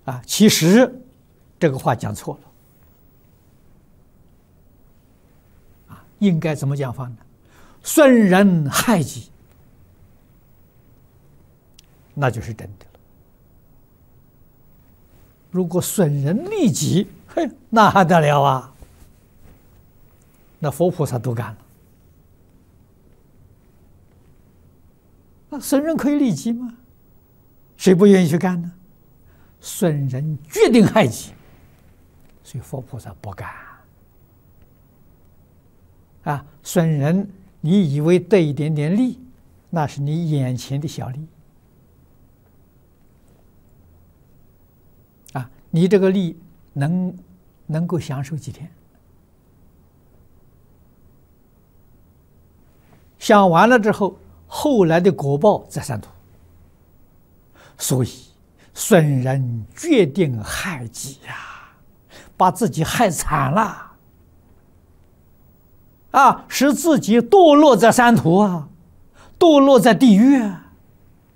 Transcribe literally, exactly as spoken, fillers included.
啊，其实这个话讲错了啊，应该怎么讲法呢？损人害己，那就是真的了。如果损人利己，嘿，那还得了啊？那佛菩萨都干了。那损人可以利己吗？谁不愿意去干呢？损人决定害己，所以佛菩萨不干。啊，损人，你以为得一点点利，那是你眼前的小利。啊，你这个利能能够享受几天？享完了之后，后来的果报在三途。所以损人决定害己呀、啊，把自己害惨了啊，使自己堕落在三途啊，堕落在地狱啊。